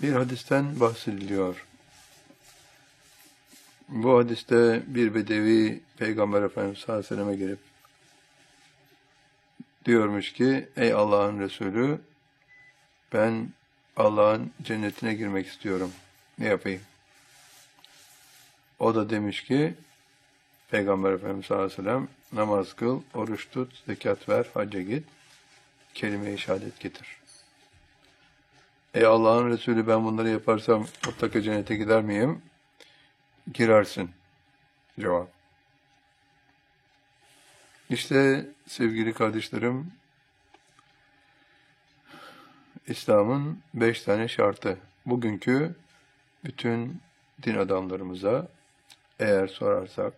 Bir hadisten bahsediliyor. Bu hadiste bir bedevi Peygamber Efendimiz sallallahu aleyhi ve selleme gelip diyormuş ki, ey Allah'ın Resulü, ben Allah'ın cennetine girmek istiyorum. Ne yapayım? O da demiş ki, Peygamber Efendimiz sallallahu aleyhi ve sellem, namaz kıl, oruç tut, zekat ver, hacca git, kelime-i şehadet getir. Ey Allah'ın Resulü, ben bunları yaparsam mutlaka cennete gider miyim? Girersin. Cevap. İşte sevgili kardeşlerim, İslam'ın 5 tane şartı. Bugünkü bütün din adamlarımıza eğer sorarsak,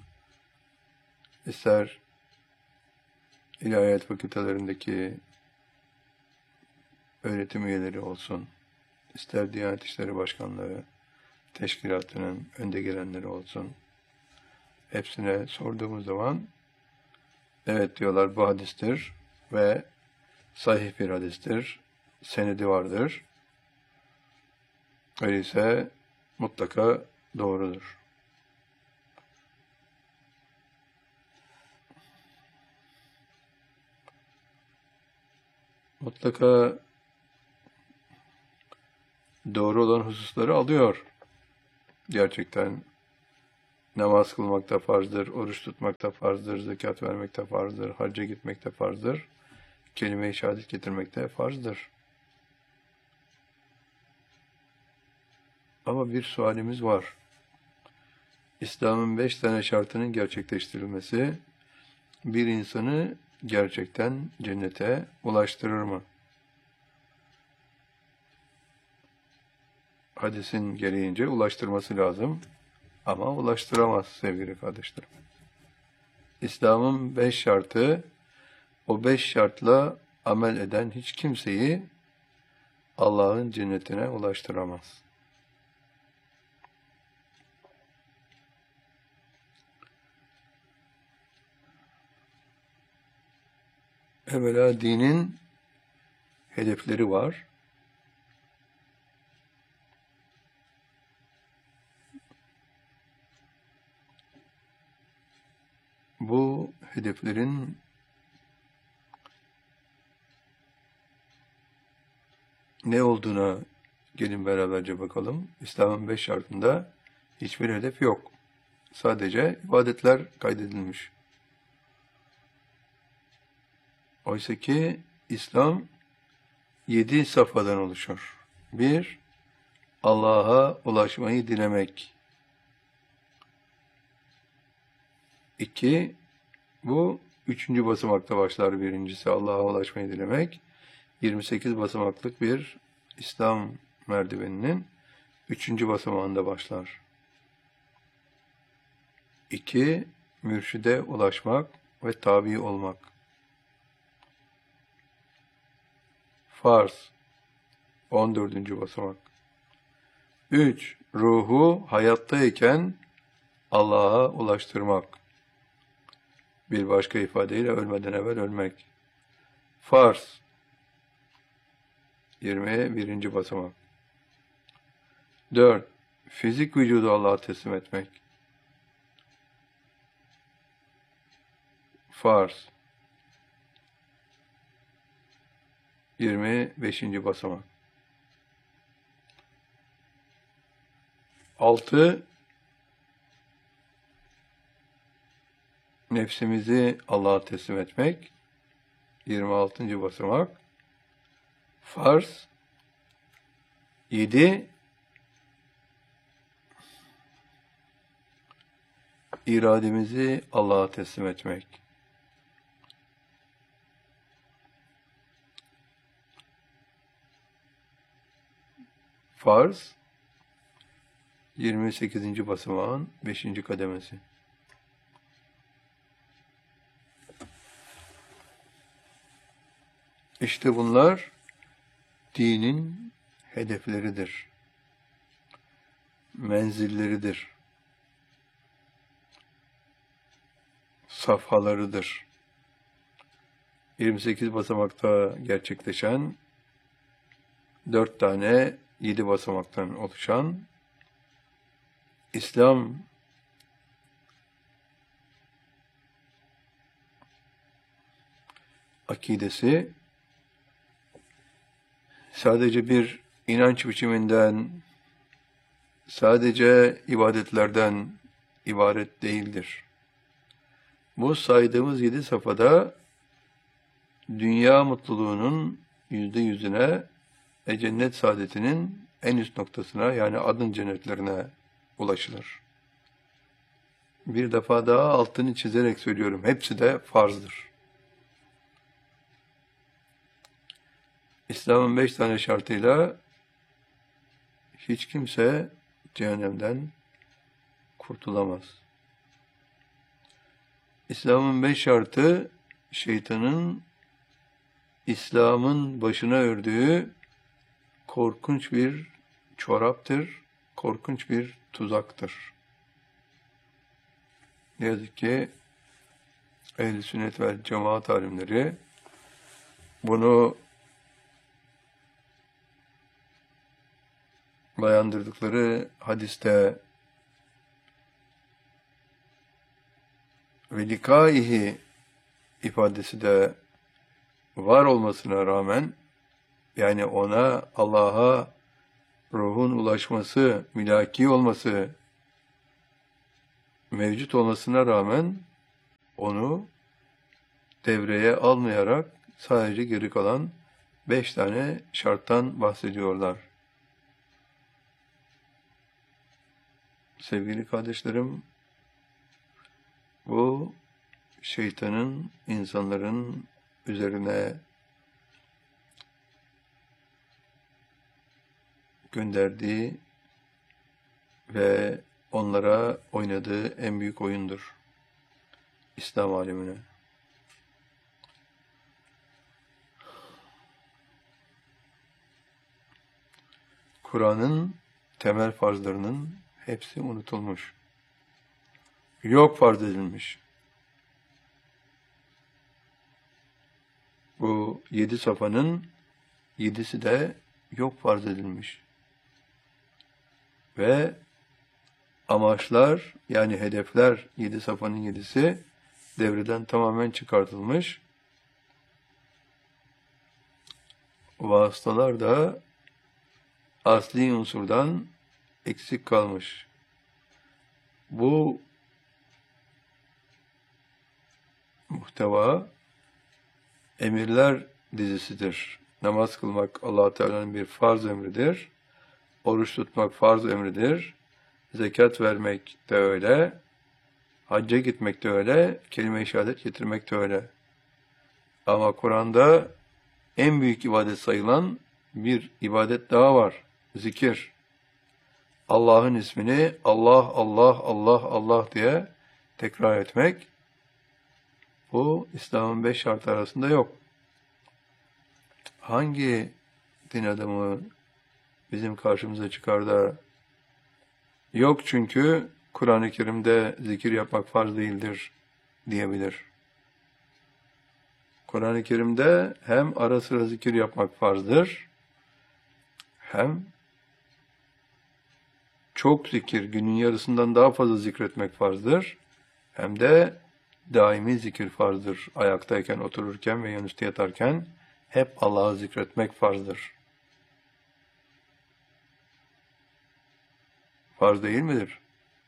ister ilahiyat fakültelerindeki öğretim üyeleri olsun, ister Diyanet İşleri Başkanları, teşkilatının önde gelenleri olsun, hepsine sorduğumuz zaman, evet diyorlar, bu hadistir ve sahih bir hadistir, senedi vardır. Öyleyse mutlaka doğrudur. Mutlaka doğru olan hususları alıyor. Gerçekten namaz kılmak da farzdır, oruç tutmak da farzdır, zekat vermek de farzdır, hacca gitmek de farzdır, kelime-i şehadet getirmek de farzdır. Ama bir sualimiz var. İslam'ın 5 tane şartının gerçekleştirilmesi bir insanı gerçekten cennete ulaştırır mı? Hadisin gereğince ulaştırması lazım ama ulaştıramaz sevgili kardeşlerim. İslam'ın 5 şartı, o 5 şartla amel eden hiç kimseyi Allah'ın cennetine ulaştıramaz. Evvela dinin hedefleri var. Bu hedeflerin ne olduğuna gelin beraberce bakalım. İslam'ın 5 şartında hiçbir hedef yok. Sadece ibadetler kaydedilmiş. Oysa ki İslam 7 safhadan oluşur. 1. Allah'a ulaşmayı dilemek. 2. Bu 3. basamakta başlar. Birincisi Allah'a ulaşmayı dilemek. 28 basamaklık bir İslam merdiveninin 3. basamağında başlar. 2. Mürşide ulaşmak ve tabi olmak. Farz, 14. basamak. 3. Ruhu hayattayken Allah'a ulaştırmak. Bir başka ifadeyle ölmeden evvel ölmek. Farz, 21. basamak. 4. Fizik vücudu Allah'a teslim etmek. Farz, 25. basamak. 6. Nefsimizi Allah'a teslim etmek. 26. basamak. Farz. 7. İrademizi Allah'a teslim etmek. Farz. 28. basamağın 5. kademesi. İşte bunlar dinin hedefleridir, menzilleridir, safhalarıdır. 28 basamakta gerçekleşen 4 tane 7 basamaktan oluşan İslam akidesi sadece bir inanç biçiminden, sadece ibadetlerden ibaret değildir. Bu saydığımız 7 safhada dünya mutluluğunun %100'üne ve cennet saadetinin en üst noktasına, yani adın cennetlerine ulaşılır. Bir defa daha altını çizerek söylüyorum. Hepsi de farzdır. İslam'ın 5 tane şartıyla hiç kimse cehennemden kurtulamaz. İslam'ın 5 şartı şeytanın İslam'ın başına ördüğü korkunç bir çoraptır, korkunç bir tuzaktır. Ne yazık ki ehl-i sünnet ve cemaat alimleri bunu dayandırdıkları hadiste ve likaihi ifadesi de var olmasına rağmen, yani ona, Allah'a ruhun ulaşması, mülaki olması mevcut olmasına rağmen onu devreye almayarak sadece geri kalan 5 tane şarttan bahsediyorlar. Sevgili kardeşlerim, bu şeytanın insanların üzerine gönderdiği ve onlara oynadığı en büyük oyundur İslam alemine. Kur'an'ın temel farzlarının hepsi unutulmuş. Yok farz edilmiş. Bu 7 safhanın 7'si de yok farz edilmiş. Ve amaçlar, yani hedefler, 7 safhanın 7'si devreden tamamen çıkartılmış. Vasıtalar da asli unsurdan eksik kalmış. Bu muhteva emirler dizisidir. Namaz kılmak Allah Teala'nın bir farz emridir. Oruç tutmak farz emridir. Zekat vermek de öyle. Hacca gitmek de öyle. Kelime-i şehadet getirmek de öyle. Ama Kur'an'da en büyük ibadet sayılan bir ibadet daha var. Zikir. Allah'ın ismini Allah, Allah, Allah, Allah diye tekrar etmek. Bu İslam'ın 5 şartı arasında yok. Hangi din adamı bizim karşımıza çıkar da yok çünkü Kur'an-ı Kerim'de zikir yapmak farz değildir diyebilir. Kur'an-ı Kerim'de hem ara sıra zikir yapmak farzdır, hem çok zikir, günün yarısından daha fazla zikretmek farzdır, hem de daimi zikir farzdır. Ayaktayken, otururken ve yanüstü yatarken hep Allah'ı zikretmek farzdır. Farz değil midir?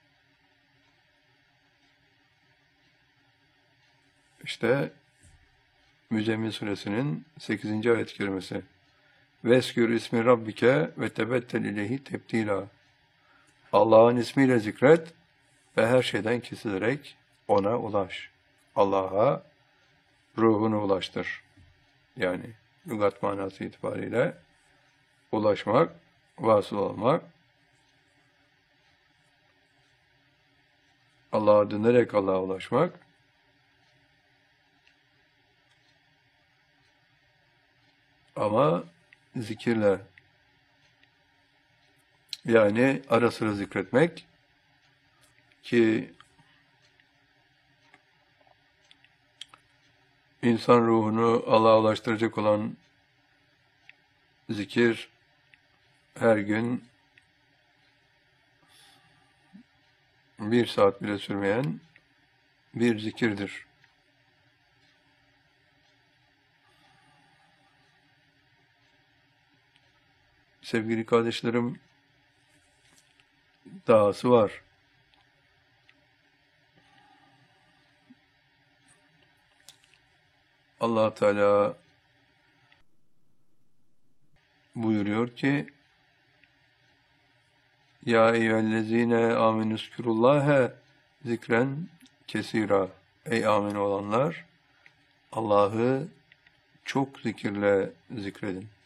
İşte Müzzemmil Suresinin 8. ayet-i kerimesi. Veskür ismi rabbike ve tebettel ileyhi tebdila. Allah'ın ismiyle zikret ve her şeyden kesilerek ona ulaş. Allah'a ruhunu ulaştır. Yani lügat manası itibariyle ulaşmak, vasıl olmak, Allah'a dönerek Allah'a ulaşmak, ama zikirle, yani ara sıra zikretmek ki insan ruhunu Allah'a ulaştıracak olan zikir her gün 1 saat bile sürmeyen bir zikirdir. Sevgili kardeşlerim, dahası var. Allah Teala buyuruyor ki: Ya eyyühellezine amenüzkurullâhe zikren kesira. Ey amin olanlar, Allah'ı çok zikirle zikredin.